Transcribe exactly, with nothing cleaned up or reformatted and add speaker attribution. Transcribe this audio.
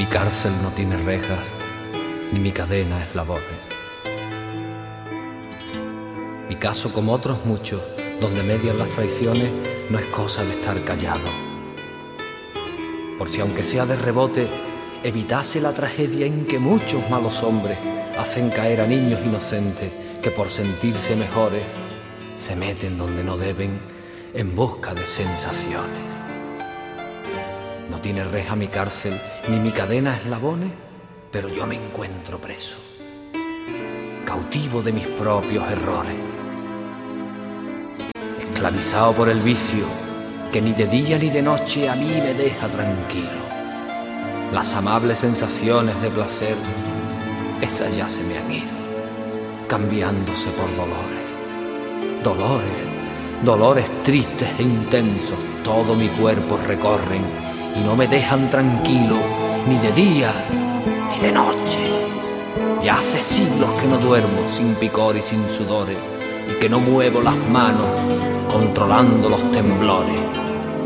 Speaker 1: Mi cárcel no tiene rejas, ni mi cadena eslabones. Mi caso, como otros muchos, donde median las traiciones, no es cosa de estar callado. Por si aunque sea de rebote, evitase la tragedia en que muchos malos hombres hacen caer a niños inocentes que por sentirse mejores se meten donde no deben en busca de sensaciones. No tiene reja mi cárcel ni mi cadena eslabones, pero yo me encuentro preso, cautivo de mis propios errores, esclavizado por el vicio que ni de día ni de noche a mí me deja tranquilo. Las amables sensaciones de placer, esas ya se me han ido, cambiándose por dolores, dolores, dolores tristes e intensos, todo mi cuerpo recorren y no me dejan tranquilo ni de día ni de noche. Ya hace siglos que no duermo sin picor y sin sudores, y que no muevo las manos controlando los temblores.